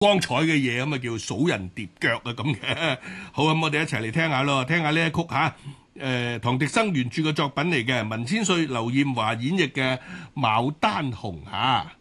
光彩嘅嘢，咁啊叫數人疊腳啊咁嘅。好，咁我哋一齊嚟聽下咯，聽下呢一曲嚇，唐滌生原著嘅作品嚟嘅，文千歲、劉艷華演繹嘅《牡丹紅》嚇。